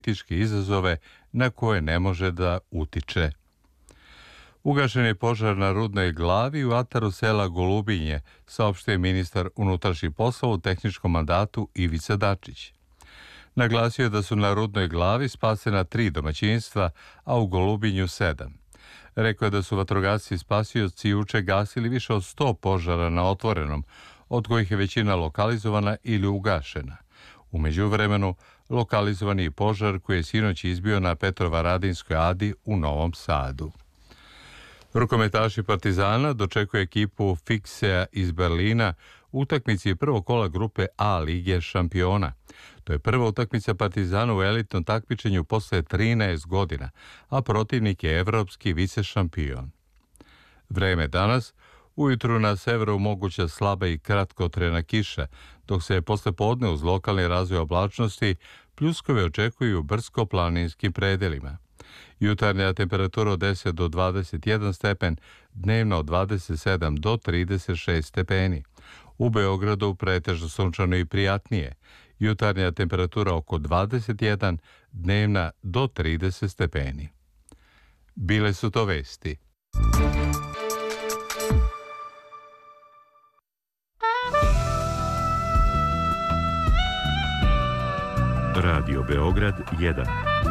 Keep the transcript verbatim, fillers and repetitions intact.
političke izazove na koje ne može da utiče. Ugašen je požar na Rudnoj glavi u ataru sela Golubinje, saopštio je ministar unutrašnjih poslova u tehničkom mandatu Ivica Dačić. Naglasio je da su na Rudnoj glavi spasena tri domaćinstva, a u Golubinju sedam. Rekao je da su vatrogasci i spasioci juče gasili više od sto požara na otvorenom, od kojih je većina lokalizovana ili ugašena. U međuvremenu, lokalizovan je požar koji je sinoć izbio na Petrovaradinskoj adi u Novom Sadu. Rukometaši Partizana dočekuje ekipu Fiksea iz Berlina u utakmici prvog kola grupe A Lige šampiona. To je prva utakmica Partizana u elitnom takmičenju posle trinaest godina, a protivnik je evropski vicešampion. Vreme danas, ujutru na severu moguća slaba i kratkotrajna kiša, dok se posle podne uz lokalni razvoj oblačnosti pljuskove očekuju u brdsko-planinskim predelima. Jutarnja temperatura od deset do dvadeset jedan stepen, dnevno od dvadeset sedam do trideset šest stepeni. U Beogradu pretežno sunčano i prijatnije. Jutarnja temperatura oko dvadeset jedan, dnevna do trideset stepeni. Bile su to vesti. Radio Beograd jedan.